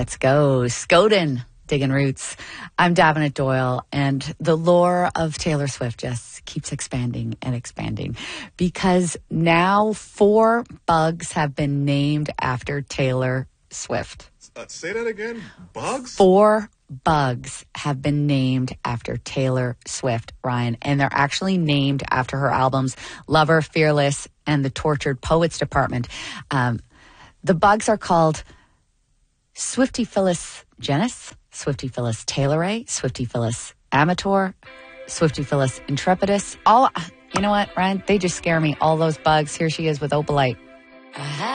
Let's go. Scoden, digging roots. I'm Davenant Doyle, and the lore of Taylor Swift just keeps expanding and expanding because now 4 bugs have been named after Taylor Swift. Say that again? Bugs? 4 bugs have been named after Taylor Swift, Ryan, and they're actually named after her albums Lover, Fearless, and the Tortured Poets Department. The bugs are called Swiftyphilus genus, Swiftyphilus taylori, Swiftyphilus amator, Swiftyphilus intrepidus. All, you know what, Ryan? They just scare me. All those bugs. Here she is with Opalite.